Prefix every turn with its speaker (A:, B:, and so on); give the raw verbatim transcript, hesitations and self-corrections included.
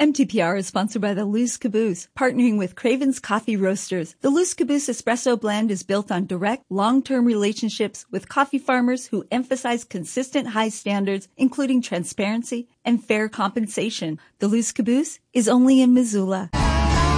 A: M T P R is sponsored by the Loose Caboose, partnering with Craven's Coffee Roasters. The Loose Caboose Espresso Blend is built on direct, long-term relationships with coffee farmers who emphasize consistent high standards, including transparency and fair compensation. The Loose Caboose is only in Missoula.